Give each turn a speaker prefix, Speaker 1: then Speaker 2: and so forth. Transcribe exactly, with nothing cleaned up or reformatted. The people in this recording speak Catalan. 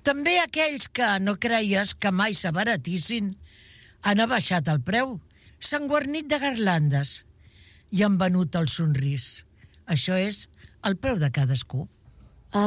Speaker 1: També aquells que no creies que mai s'abaratissin han abaixat el preu, s'han guarnit de garlandes i han venut el somrís. Això és el preu de cadascú.